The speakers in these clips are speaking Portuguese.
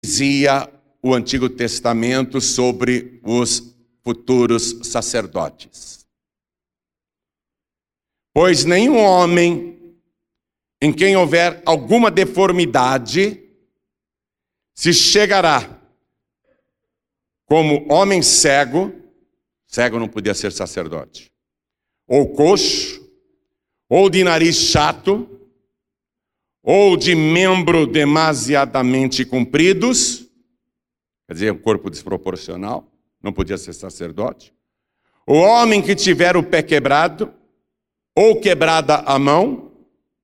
dizia o Antigo Testamento sobre os futuros sacerdotes. Pois nenhum homem em quem houver alguma deformidade se chegará como homem cego, cego não podia ser sacerdote, ou coxo, ou de nariz chato, ou de membro demasiadamente compridos, quer dizer, um corpo desproporcional, não podia ser sacerdote. O homem que tiver o pé quebrado, ou quebrada a mão,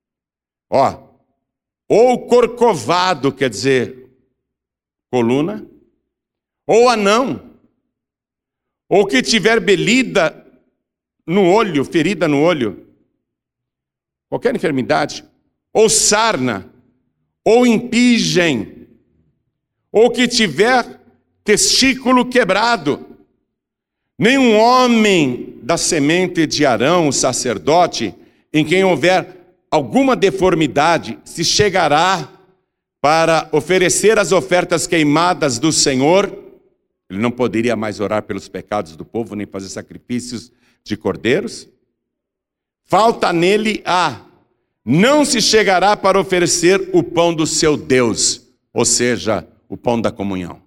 ou corcovado, quer dizer, coluna, ou anão, ou que tiver belida no olho, ferida no olho, qualquer enfermidade, ou sarna, ou impingem, ou que tiver testículo quebrado. Nenhum homem da semente de Arão, o sacerdote, em quem houver alguma deformidade, se chegará para oferecer as ofertas queimadas do Senhor. Ele não poderia mais orar pelos pecados do povo, nem fazer sacrifícios de cordeiros. Falta nele não se chegará para oferecer o pão do seu Deus, ou seja, o pão da comunhão.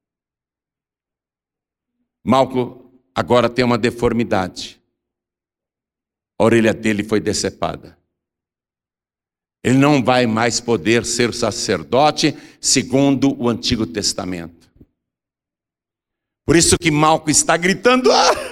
Malco agora tem uma deformidade. A orelha dele foi decepada. Ele não vai mais poder ser sacerdote segundo o Antigo Testamento. Por isso que Malco está gritando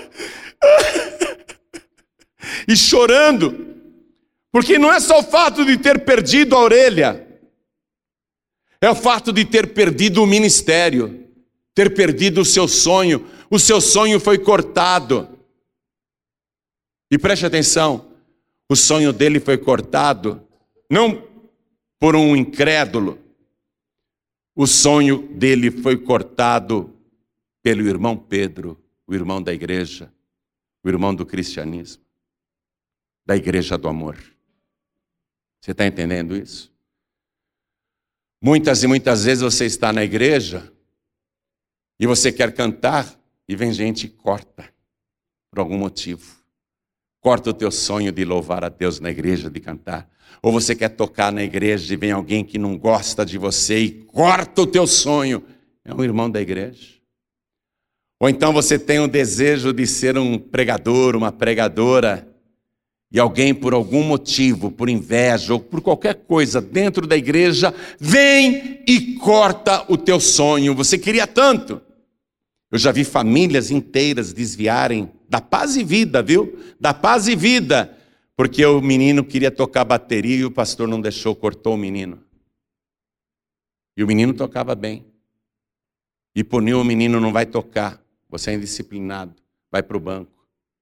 e chorando. Porque não é só o fato de ter perdido a orelha, é o fato de ter perdido o ministério, ter perdido o seu sonho. O seu sonho foi cortado. E preste atenção, o sonho dele foi cortado não por um incrédulo. O sonho dele foi cortado pelo irmão Pedro, o irmão da igreja, o irmão do cristianismo, da igreja do amor. Você está entendendo isso? Muitas e muitas vezes você está na igreja e você quer cantar e vem gente e corta por algum motivo. Corta o teu sonho de louvar a Deus na igreja, de cantar. Ou você quer tocar na igreja e vem alguém que não gosta de você e corta o teu sonho. É um irmão da igreja. Ou então você tem o desejo de ser um pregador, uma pregadora, e alguém por algum motivo, por inveja ou por qualquer coisa dentro da igreja, vem e corta o teu sonho. Você queria tanto. Eu já vi famílias inteiras desviarem da paz e vida, viu? Da paz e vida. Porque o menino queria tocar bateria e o pastor não deixou, cortou o menino. E o menino tocava bem. E puniu o menino, não vai tocar. Você é indisciplinado, vai para o banco.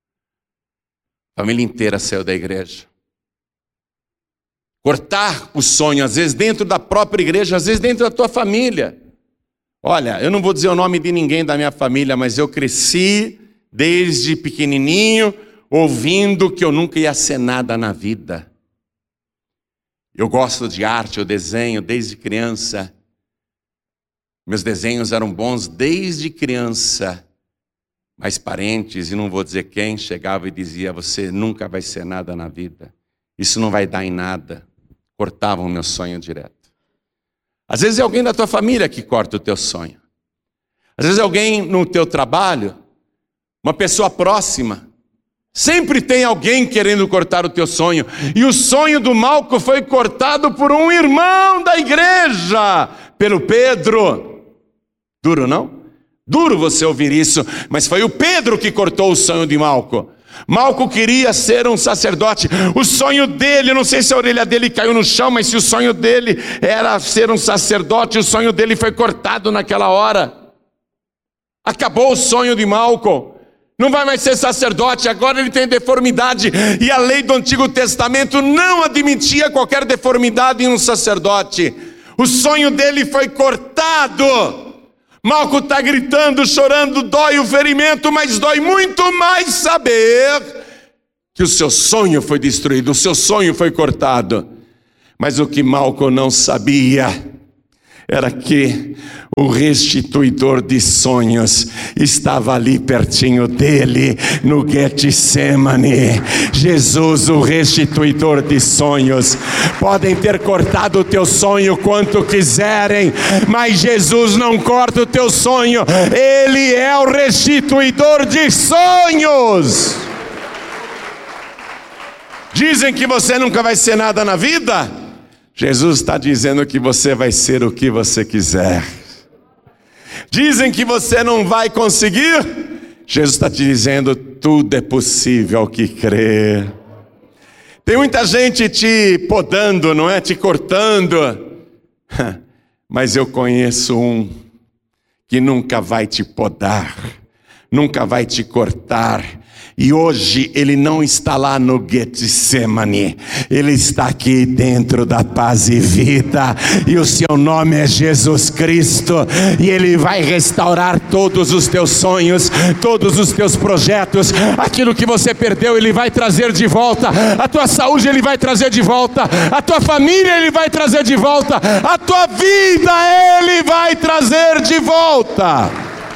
A família inteira saiu da igreja. Cortar o sonho, às vezes dentro da própria igreja, às vezes dentro da tua família. Olha, eu não vou dizer o nome de ninguém da minha família, mas eu cresci desde pequenininho, ouvindo que eu nunca ia ser nada na vida. Eu gosto de arte, eu desenho desde criança. Meus desenhos eram bons desde criança. Mas parentes, e não vou dizer quem, chegava e dizia: você nunca vai ser nada na vida. Isso não vai dar em nada. Cortavam o meu sonho direto. Às vezes é alguém da tua família que corta o teu sonho. Às vezes é alguém no teu trabalho, uma pessoa próxima. Sempre tem alguém querendo cortar o teu sonho. E o sonho do Malco foi cortado por um irmão da igreja, pelo Pedro. Duro, não? Duro você ouvir isso, mas foi o Pedro que cortou o sonho de Malco. Malco queria ser um sacerdote. O sonho dele, eu não sei se a orelha dele caiu no chão, mas se o sonho dele era ser um sacerdote, o sonho dele foi cortado naquela hora. Acabou o sonho de Malco. Não vai mais ser sacerdote, agora ele tem deformidade. E a lei do Antigo Testamento não admitia qualquer deformidade em um sacerdote. O sonho dele foi cortado. Malco está gritando, chorando, dói o ferimento, mas dói muito mais saber que o seu sonho foi destruído, o seu sonho foi cortado. Mas o que Malco não sabia era que o restituidor de sonhos estava ali pertinho dele, no Getsemane. Jesus, o restituidor de sonhos. Podem ter cortado o teu sonho quanto quiserem, mas Jesus não corta o teu sonho. Ele é o restituidor de sonhos. Dizem que você nunca vai ser nada na vida. Jesus está dizendo que você vai ser o que você quiser. Dizem que você não vai conseguir. Jesus está te dizendo, tudo é possível ao que crê. Tem muita gente te podando, não é? Te cortando. Mas eu conheço um que nunca vai te podar, nunca vai te cortar. E hoje ele não está lá no Getsemane, ele está aqui dentro da Paz e Vida, e o seu nome é Jesus Cristo, e ele vai restaurar todos os teus sonhos, todos os teus projetos. Aquilo que você perdeu ele vai trazer de volta, a tua saúde ele vai trazer de volta, a tua família ele vai trazer de volta, a tua vida ele vai trazer de volta.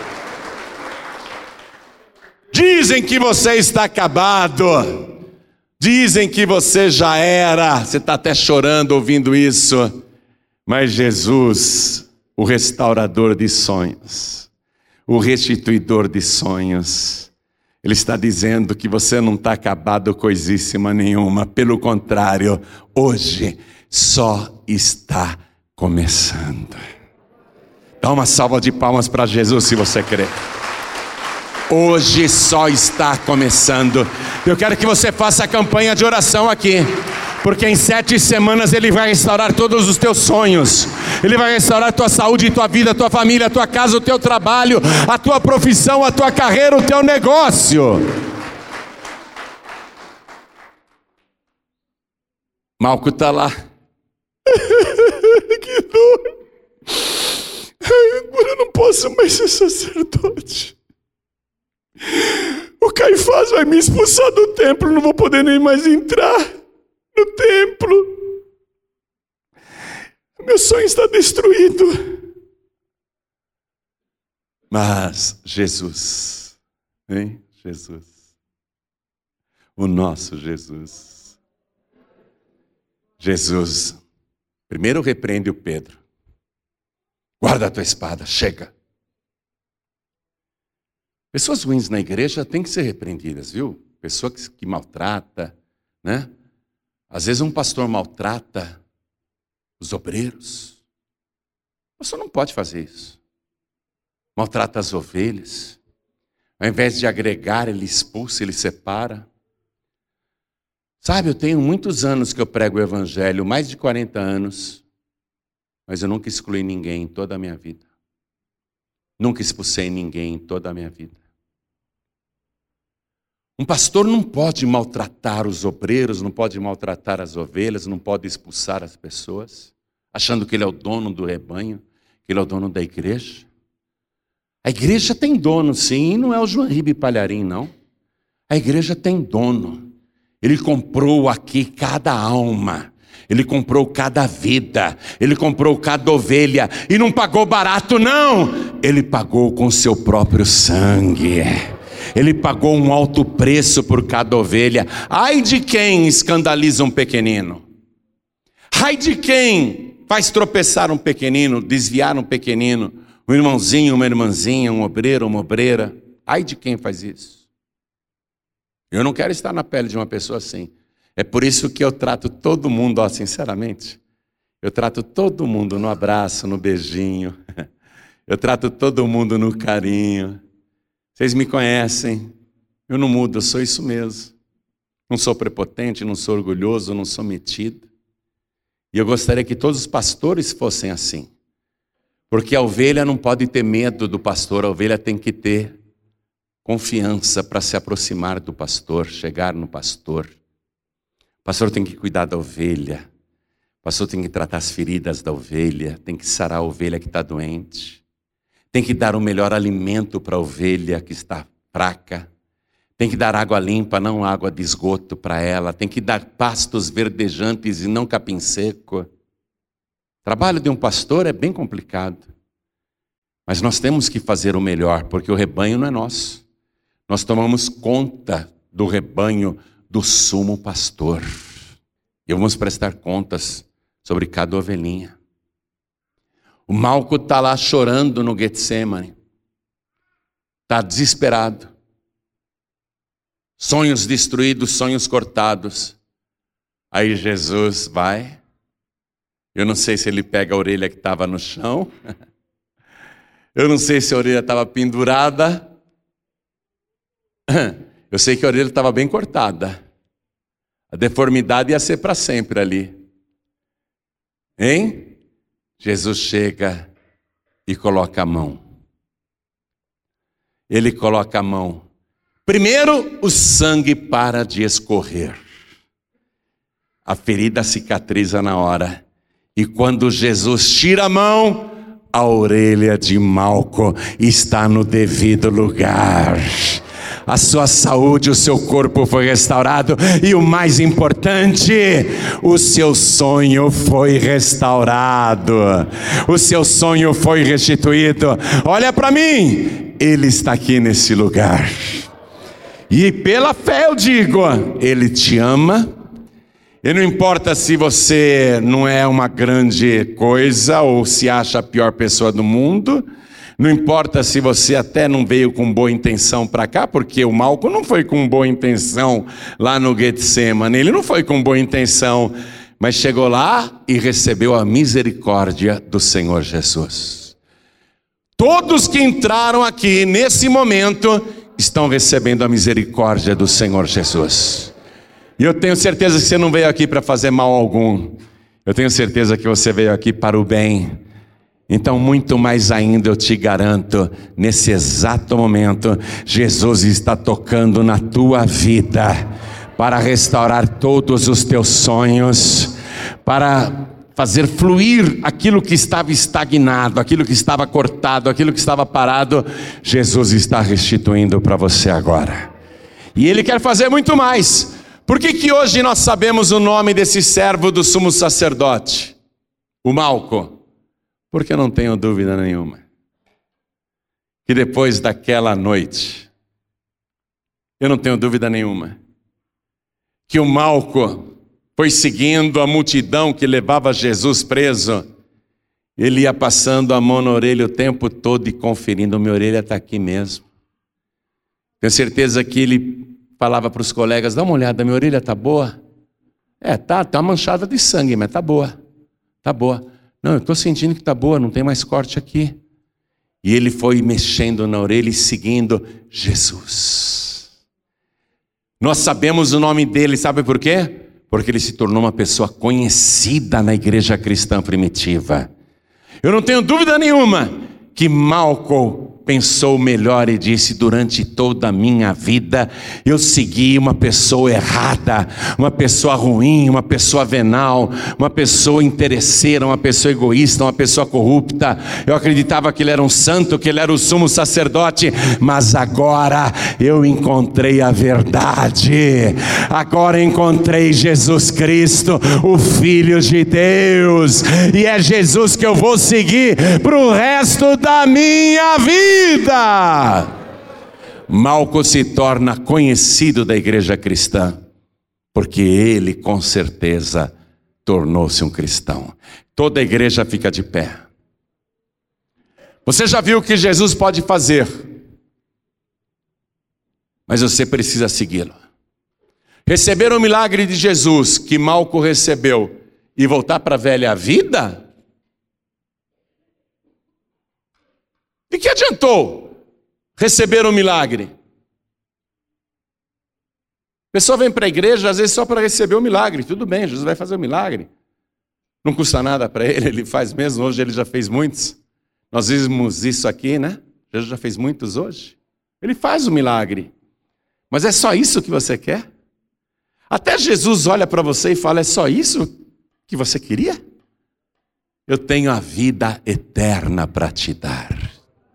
Dizem que você está acabado, dizem que você já era, você está até chorando ouvindo isso, mas Jesus, o restaurador de sonhos, o restituidor de sonhos, Ele está dizendo que você não está acabado coisíssima nenhuma, pelo contrário, hoje só está começando. Dá uma salva de palmas para Jesus se você crê. Hoje só está começando. Eu quero que você faça a campanha de oração aqui, porque em 7 semanas Ele vai restaurar todos os teus sonhos. Ele vai restaurar a tua saúde, a tua vida, a tua família, a tua casa, o teu trabalho, a tua profissão, a tua carreira, o teu negócio. Malco está lá. Que dor. Agora eu não posso mais ser sacerdote. O Caifás vai me expulsar do templo, não vou poder nem mais entrar no templo. Meu sonho está destruído. Mas Jesus, hein? Jesus, o nosso Jesus. Jesus, primeiro repreende o Pedro. Guarda a tua espada, chega. Pessoas ruins na igreja têm que ser repreendidas, viu? Pessoa que maltrata, né? Às vezes um pastor maltrata os obreiros. O pastor não pode fazer isso. Maltrata as ovelhas. Ao invés de agregar, ele expulsa, ele separa. Sabe, eu tenho muitos anos que eu prego o evangelho, mais de 40 anos, mas eu nunca excluí ninguém em toda a minha vida. Nunca expulsei ninguém em toda a minha vida. Um pastor não pode maltratar os obreiros, não pode maltratar as ovelhas, não pode expulsar as pessoas, achando que ele é o dono do rebanho, que ele é o dono da igreja. A igreja tem dono, sim, e não é o João Ribe Palharim, não. A igreja tem dono. Ele comprou aqui cada alma, Ele comprou cada vida, Ele comprou cada ovelha, e não pagou barato, não. Ele pagou com seu próprio sangue. Ele pagou um alto preço por cada ovelha. Ai de quem escandaliza um pequenino. Ai de quem faz tropeçar um pequenino, desviar um pequenino, um irmãozinho, uma irmãzinha, um obreiro, uma obreira. Ai de quem faz isso. Eu não quero estar na pele de uma pessoa assim. É por isso que eu trato todo mundo, ó, sinceramente. Eu trato todo mundo no abraço, no beijinho. Eu trato todo mundo no carinho. Vocês me conhecem, eu não mudo, eu sou isso mesmo. Não sou prepotente, não sou orgulhoso, não sou metido. E eu gostaria que todos os pastores fossem assim. Porque a ovelha não pode ter medo do pastor, a ovelha tem que ter confiança para se aproximar do pastor, chegar no pastor. O pastor tem que cuidar da ovelha, o pastor tem que tratar as feridas da ovelha, tem que sarar a ovelha que está doente. Tem que dar o melhor alimento para a ovelha que está fraca. Tem que dar água limpa, não água de esgoto para ela. Tem que dar pastos verdejantes e não capim seco. O trabalho de um pastor é bem complicado. Mas nós temos que fazer o melhor, porque o rebanho não é nosso. Nós tomamos conta do rebanho do sumo pastor. E vamos prestar contas sobre cada ovelhinha. O Malco está lá chorando no Getsemane. Está desesperado. Sonhos destruídos, sonhos cortados. Aí Jesus vai. Eu não sei se ele pega a orelha que estava no chão. Eu não sei se a orelha estava pendurada. Eu sei que a orelha estava bem cortada. A deformidade ia ser para sempre ali. Hein? Jesus chega e coloca a mão. Ele coloca a mão. Primeiro, o sangue para de escorrer. A ferida cicatriza na hora. E quando Jesus tira a mão, a orelha de Malco está no devido lugar. A sua saúde, o seu corpo foi restaurado. E o mais importante, o seu sonho foi restaurado. O seu sonho foi restituído. Olha para mim, Ele está aqui nesse lugar. E pela fé eu digo, Ele te ama. E não importa se você não é uma grande coisa ou se acha a pior pessoa do mundo. Não importa se você até não veio com boa intenção para cá, porque o Malco não foi com boa intenção lá no Getsemane. Ele não foi com boa intenção, mas chegou lá e recebeu a misericórdia do Senhor Jesus. Todos que entraram aqui nesse momento estão recebendo a misericórdia do Senhor Jesus. E eu tenho certeza que você não veio aqui para fazer mal algum. Eu tenho certeza que você veio aqui para o bem. Então, muito mais ainda eu te garanto, nesse exato momento, Jesus está tocando na tua vida, para restaurar todos os teus sonhos, para fazer fluir aquilo que estava estagnado, aquilo que estava cortado, aquilo que estava parado. Jesus está restituindo para você agora. E Ele quer fazer muito mais. Por que hoje nós sabemos o nome desse servo do sumo sacerdote? O Malco. Porque eu não tenho dúvida nenhuma que depois daquela noite, eu não tenho dúvida nenhuma que o Malco foi seguindo a multidão que levava Jesus preso. Ele ia passando a mão na orelha o tempo todo e conferindo: minha orelha está aqui mesmo. Tenho certeza que ele falava para os colegas: dá uma olhada, minha orelha está boa? Tá manchada de sangue, mas está boa, está boa. Não, eu estou sentindo que está boa, não tem mais corte aqui. E ele foi mexendo na orelha e seguindo Jesus. Nós sabemos o nome dele, sabe por quê? Porque ele se tornou uma pessoa conhecida na igreja cristã primitiva. Eu não tenho dúvida nenhuma que Malco pensou melhor e disse: durante toda a minha vida eu segui uma pessoa errada, uma pessoa ruim, uma pessoa venal, uma pessoa interesseira, uma pessoa egoísta, uma pessoa corrupta. Eu acreditava que ele era um santo, que ele era o sumo sacerdote, mas agora eu encontrei a verdade. Agora encontrei Jesus Cristo, o Filho de Deus, e é Jesus que eu vou seguir para o resto da minha vida. Malco se torna conhecido da igreja cristã, porque ele com certeza tornou-se um cristão. Toda a igreja fica de pé. Você já viu o que Jesus pode fazer, mas você precisa segui-lo. Receber o milagre de Jesus que Malco recebeu e voltar para a velha vida? E que adiantou receber um milagre? A pessoa vem para a igreja às vezes só para receber o milagre. Tudo bem, Jesus vai fazer o milagre. Não custa nada para ele, ele faz mesmo. Hoje ele já fez muitos. Nós vimos isso aqui, né? Jesus já fez muitos hoje. Ele faz o milagre. Mas é só isso que você quer? Até Jesus olha para você e fala: é só isso que você queria? Eu tenho a vida eterna para te dar.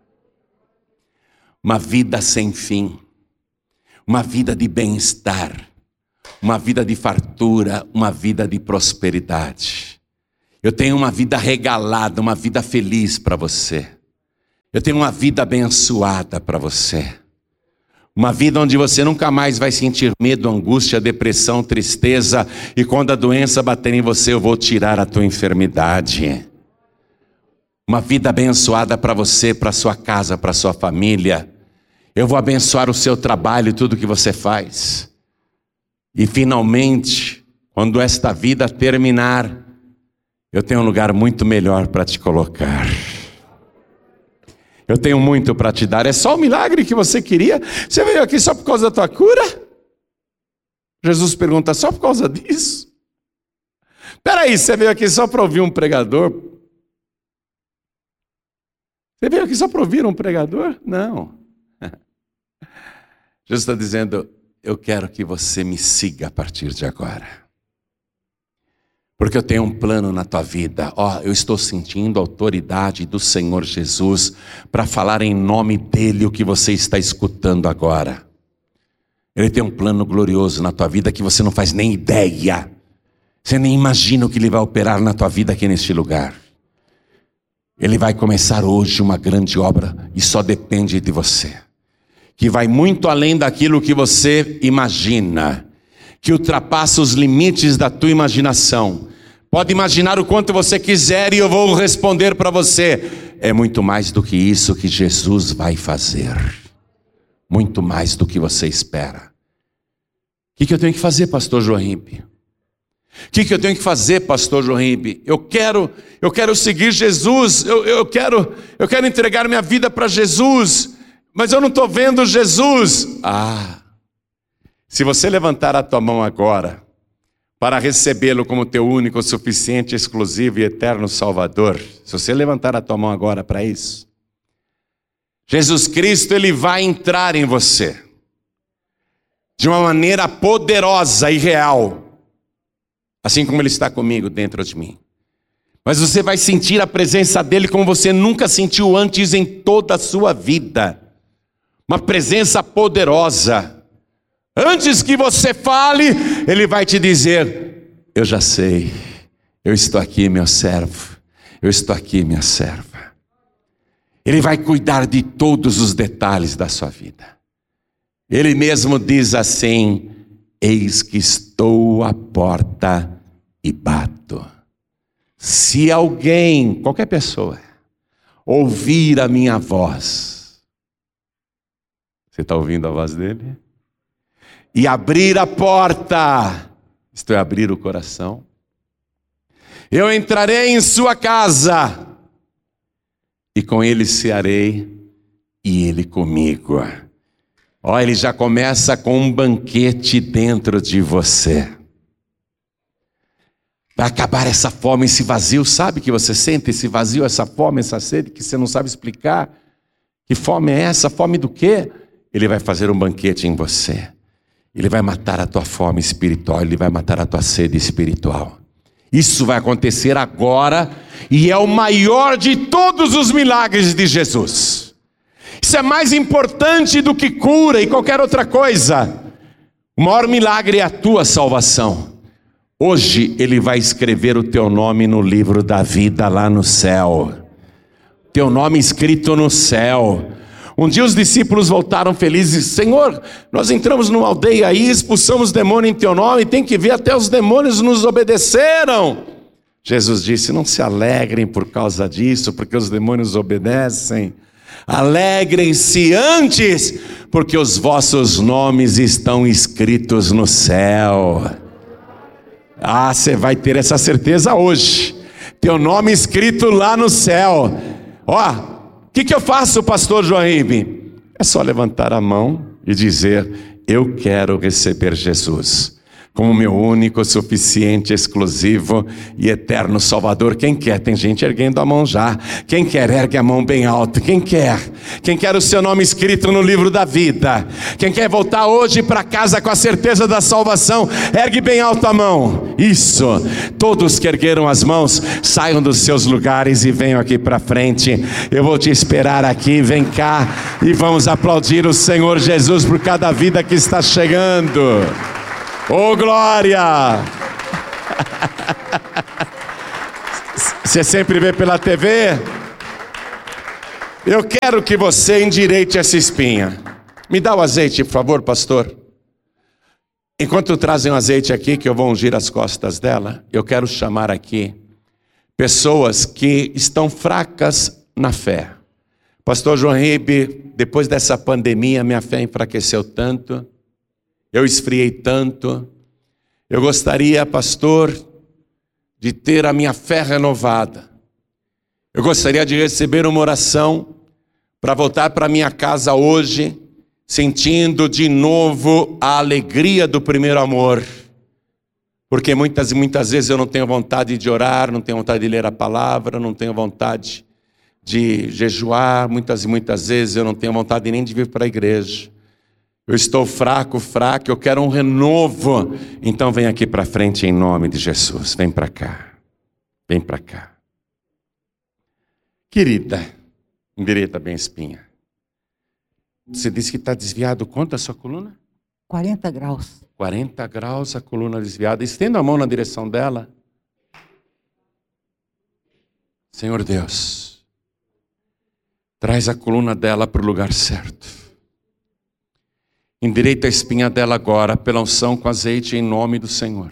Uma vida sem fim, uma vida de bem-estar, uma vida de fartura, uma vida de prosperidade. Eu tenho uma vida regalada, uma vida feliz para você. Eu tenho uma vida abençoada para você. Uma vida onde você nunca mais vai sentir medo, angústia, depressão, tristeza. E quando a doença bater em você, eu vou tirar a tua enfermidade. Uma vida abençoada para você, para sua casa, para sua família. Eu vou abençoar o seu trabalho e tudo que você faz. E finalmente, quando esta vida terminar, eu tenho um lugar muito melhor para te colocar. Eu tenho muito para te dar. É só o milagre que você queria? Você veio aqui só por causa da tua cura? Jesus pergunta, só por causa disso? Peraí, você veio aqui só para ouvir um pregador? Você veio aqui só para ouvir um pregador? Não. Jesus está dizendo, eu quero que você me siga a partir de agora. Porque eu tenho um plano na tua vida. Eu estou sentindo a autoridade do Senhor Jesus para falar em nome dEle o que você está escutando agora. Ele tem um plano glorioso na tua vida que você não faz nem ideia. Você nem imagina o que Ele vai operar na tua vida aqui neste lugar. Ele vai começar hoje uma grande obra e só depende de você. Que vai muito além daquilo que você imagina. Que ultrapassa os limites da tua imaginação. Pode imaginar o quanto você quiser e eu vou responder para você. É muito mais do que isso que Jesus vai fazer. Muito mais do que você espera. O que eu tenho que fazer, pastor Joaíbe? O que eu tenho que fazer, pastor Joaíbe? Eu quero seguir Jesus. Eu quero entregar minha vida para Jesus. Mas eu não estou vendo Jesus. Se você levantar a tua mão agora, para recebê-lo como teu único, suficiente, exclusivo e eterno Salvador, se você levantar a tua mão agora para isso, Jesus Cristo, Ele vai entrar em você, de uma maneira poderosa e real, assim como Ele está comigo dentro de mim. Mas você vai sentir a presença dEle como você nunca sentiu antes em toda a sua vida. Uma presença poderosa. Antes que você fale, Ele vai te dizer, eu já sei, eu estou aqui, meu servo, eu estou aqui, minha serva. Ele vai cuidar de todos os detalhes da sua vida. Ele mesmo diz assim, eis que estou à porta e bato. Se alguém, qualquer pessoa, ouvir a minha voz, você está ouvindo a voz dele? E abrir a porta, isto é, abrir o coração. Eu entrarei em sua casa, e com ele cearei, e ele comigo. Ele já começa com um banquete dentro de você. Vai acabar essa fome, esse vazio, sabe que você sente esse vazio, essa fome, essa sede, que você não sabe explicar? Que fome é essa? Fome do quê? Ele vai fazer um banquete em você. Ele vai matar a tua fome espiritual, Ele vai matar a tua sede espiritual. Isso vai acontecer agora, e é o maior de todos os milagres de Jesus. Isso é mais importante do que cura e qualquer outra coisa. O maior milagre é a tua salvação. Hoje Ele vai escrever o teu nome no livro da vida lá no céu. Teu nome escrito no céu. Um dia os discípulos voltaram felizes. Senhor, nós entramos numa aldeia aí, expulsamos demônio em teu nome, tem que ver, até os demônios nos obedeceram. Jesus disse, não se alegrem por causa disso, porque os demônios obedecem. Alegrem-se antes, porque os vossos nomes estão escritos no céu. Você vai ter essa certeza hoje. Teu nome escrito lá no céu. O que eu faço, pastor Joaíbe? É só levantar a mão e dizer, eu quero receber Jesus como meu único, suficiente, exclusivo e eterno Salvador. Quem quer? Tem gente erguendo a mão já. Quem quer, ergue a mão bem alto. Quem quer? Quem quer o seu nome escrito no livro da vida? Quem quer voltar hoje para casa com a certeza da salvação? Ergue bem alto a mão. Isso. Todos que ergueram as mãos, saiam dos seus lugares e venham aqui para frente. Eu vou te esperar aqui. Vem cá e vamos aplaudir o Senhor Jesus por cada vida que está chegando. Você sempre vê pela TV? Eu quero que você endireite essa espinha. Me dá o azeite, por favor, pastor. Enquanto trazem o azeite aqui, que eu vou ungir as costas dela, eu quero chamar aqui pessoas que estão fracas na fé. Pastor João Ribe, depois dessa pandemia, minha fé enfraqueceu tanto, eu esfriei tanto. Eu gostaria, pastor, de ter a minha fé renovada. Eu gostaria de receber uma oração para voltar para minha casa hoje, sentindo de novo a alegria do primeiro amor. Porque muitas vezes eu não tenho vontade de orar, não tenho vontade de ler a palavra, não tenho vontade de jejuar, muitas vezes eu não tenho vontade nem de vir para a igreja. Eu estou fraco, eu quero um renovo. Então vem aqui para frente em nome de Jesus, vem para cá, vem para cá. Querida, endireita bem a espinha. Você disse que está desviado quanto a sua coluna? 40 graus. 40 graus a coluna desviada. Estenda a mão na direção dela. Senhor Deus, traz a coluna dela para o lugar certo. Endireita a espinha dela agora, pela unção com azeite em nome do Senhor.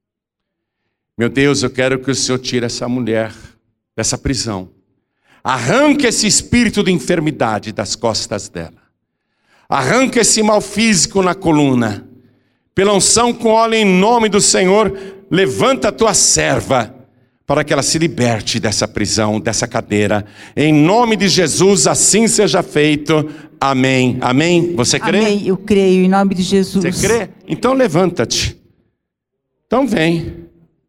Meu Deus, eu quero que o Senhor tire essa mulher dessa prisão. Arranque esse espírito de enfermidade das costas dela. Arranque esse mal físico na coluna. Pela unção com óleo em nome do Senhor, levanta a tua serva para que ela se liberte dessa prisão, dessa cadeira. Em nome de Jesus, assim seja feito. Amém. Amém? Você crê? Amém, eu creio em nome de Jesus. Você crê? Então levanta-te. Então vem.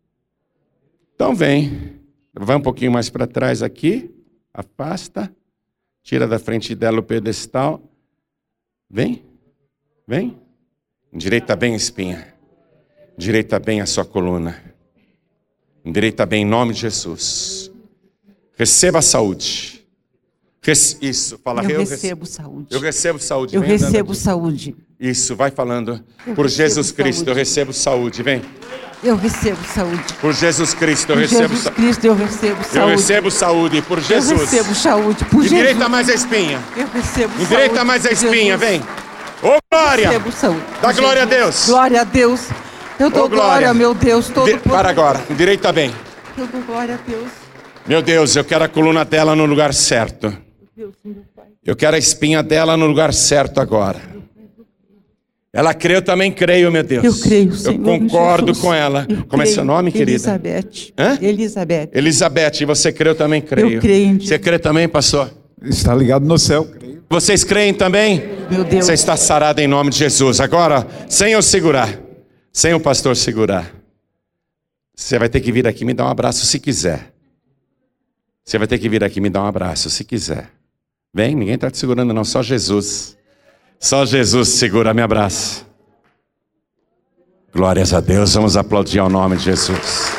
Então vem. Vai um pouquinho mais para trás aqui. Afasta. Tira da frente dela o pedestal. Vem. Vem. Endireita bem a espinha. Endireita bem a sua coluna. Endireita bem em nome de Jesus. Receba a saúde. Isso, fala. Eu recebo saúde. Eu recebo saúde. Eu Vem recebo saúde. Isso, vai falando. Por Jesus Cristo, eu recebo saúde. Vem. Eu recebo saúde. Por Jesus Cristo, eu Por recebo Jesus Cristo, eu recebo saúde. Eu recebo saúde. Por Jesus. Eu recebo saúde. Por Jesus. Endireita mais a espinha. Eu recebo saúde. Endireita mais a espinha, vem. Ô glória! Eu recebo saúde. Dá glória a Deus. Glória a Deus. Eu dou glória, meu Deus. Para agora, endireita bem. Eu dou glória a Deus. Meu Deus, eu quero a coluna dela no lugar certo. Eu quero a espinha dela no lugar certo agora. Ela crê, eu também creio, meu Deus. Eu creio, Senhor. Eu concordo com ela. Como é seu nome, querida? Elizabeth. Hã? Elizabeth. Elizabeth, você crê, eu também creio. Eu creio em Deus. Você crê também, pastor? Está ligado no céu, creio. Vocês creem também? Meu Deus. Você está sarada em nome de Jesus. Agora, sem eu segurar, sem o pastor segurar, você vai ter que vir aqui e me dar um abraço se quiser. Você vai ter que vir aqui e me dar um abraço se quiser. Vem, ninguém está te segurando não, só Jesus. Só Jesus segura, me abraça. Glórias a Deus, vamos aplaudir ao nome de Jesus.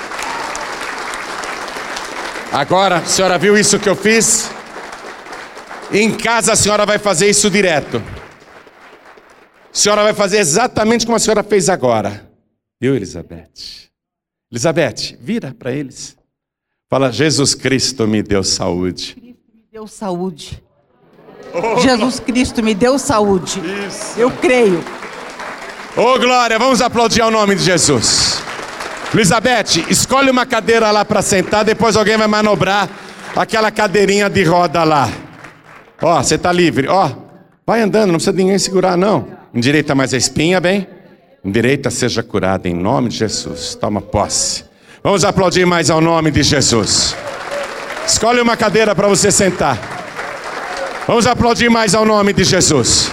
Agora, a senhora viu isso que eu fiz? Em casa a senhora vai fazer isso direto. A senhora vai fazer exatamente como a senhora fez agora. Viu, Elizabeth? Elizabeth, vira para eles. Fala, Jesus Cristo me deu saúde. Me deu saúde. Jesus Cristo me deu saúde. Isso. Eu creio. Ô glória, vamos aplaudir ao nome de Jesus. Elizabeth, escolhe uma cadeira lá para sentar, depois alguém vai manobrar aquela cadeirinha de roda lá. Ó, você está livre, ó. Vai andando, não precisa de ninguém segurar não. Endireita mais a espinha, bem. Endireita, seja curada em nome de Jesus. Toma posse. Vamos aplaudir mais ao nome de Jesus. Escolhe uma cadeira para você sentar. Vamos aplaudir mais ao nome de Jesus.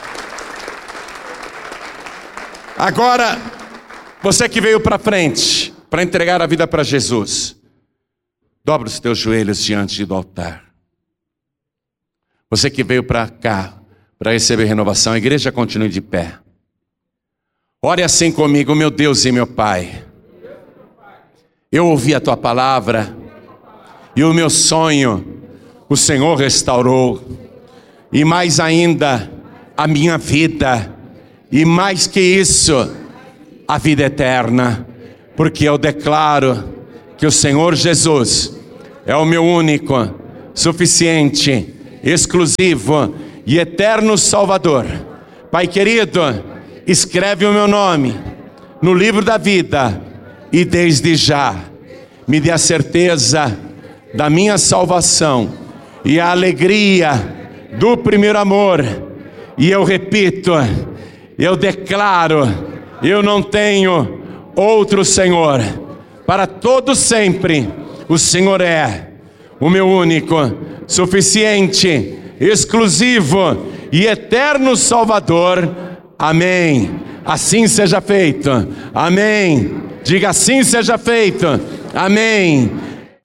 Agora, você que veio para frente, para entregar a vida para Jesus, dobra os teus joelhos diante do altar. Você que veio para cá, para receber renovação, a igreja continue de pé. Ore assim comigo, meu Deus e meu Pai. Eu ouvi a tua palavra e o meu sonho o Senhor restaurou. E mais ainda, a minha vida. E mais que isso, a vida eterna. Porque eu declaro que o Senhor Jesus é o meu único, suficiente, exclusivo e eterno Salvador. Pai querido, escreve o meu nome no livro da vida e desde já me dê a certeza da minha salvação e a alegria do primeiro amor. E eu repito, eu declaro, eu não tenho outro Senhor. Para todo sempre, o Senhor é o meu único, suficiente, exclusivo e eterno Salvador. Amém. Assim seja feito. Amém. Diga: assim seja feito. Amém.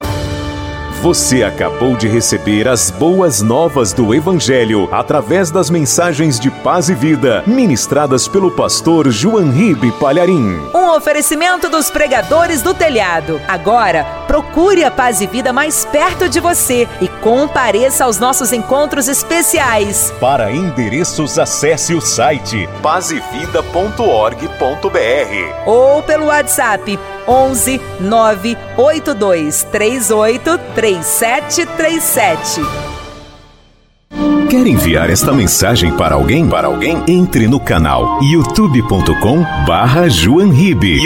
Você acabou de receber as boas novas do Evangelho através das mensagens de paz e vida ministradas pelo pastor João Ribe Palharim. Um oferecimento dos pregadores do telhado. Agora, procure a Paz e Vida mais perto de você e compareça aos nossos encontros especiais. Para endereços, acesse o site pazevida.org.br ou pelo WhatsApp 11 982 38 3737. Quer enviar esta mensagem para alguém? Entre no canal youtube.com/JoãoRibe.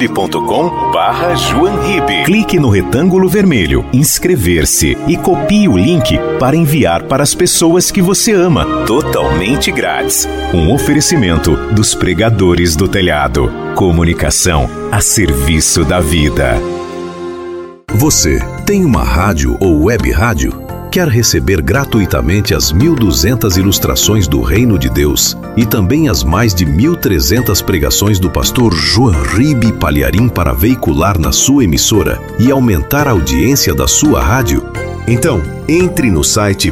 youtube.com/JoãoRibe. Clique no retângulo vermelho, inscrever-se e copie o link para enviar para as pessoas que você ama, totalmente grátis. Um oferecimento dos pregadores do telhado. Comunicação a serviço da vida. Você tem uma rádio ou web rádio? Quer receber gratuitamente as 1.200 ilustrações do Reino de Deus e também as mais de 1.300 pregações do pastor João Ribe Palharim para veicular na sua emissora e aumentar a audiência da sua rádio? Então, entre no site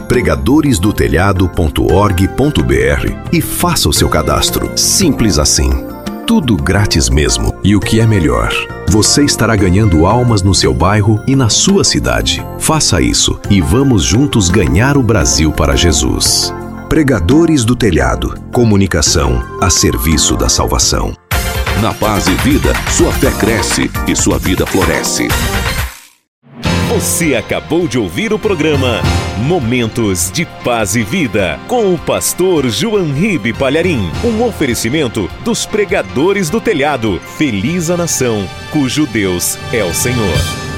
pregadoresdotelhado.org.br e faça o seu cadastro. Simples assim. Tudo grátis mesmo. E o que é melhor, você estará ganhando almas no seu bairro e na sua cidade. Faça isso e vamos juntos ganhar o Brasil para Jesus. Pregadores do Telhado. Comunicação a serviço da salvação. Na Paz e Vida, sua fé cresce e sua vida floresce. Você acabou de ouvir o programa Momentos de Paz e Vida, com o pastor João Ribe Palharim. Um oferecimento dos pregadores do telhado. Feliz a nação, cujo Deus é o Senhor.